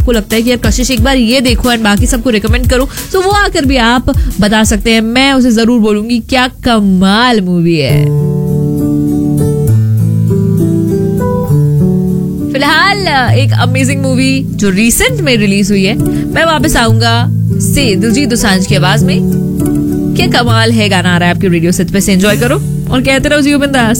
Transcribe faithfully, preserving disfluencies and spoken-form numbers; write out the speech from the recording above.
आपको लगता है कि यार कशिश एक बार ये देखो एंड बाकी सबको रिकमेंड करो, तो वो आकर भी आप बता सकते हैं, मैं उसे जरूर बोलूंगी क्या कमाल मूवी है। फिलहाल एक अमेजिंग मूवी जो रिसेंट में रिलीज हुई है, मैं वापस आऊंगा से दिलजीत दोसांझ की आवाज में। क्या कमाल है गाना आ रहा है आपके रेडियो सेट पे से, एंजॉय करो और कहते रहो जियो बिंदास।